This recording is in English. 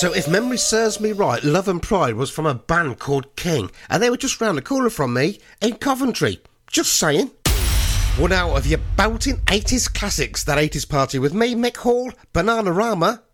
So if memory serves me right, Love and Pride was from a band called King, and they were just round the corner from me in Coventry. Just saying. One out of your belting 80s classics, that 80s party with me, Mick Hall, Bananarama,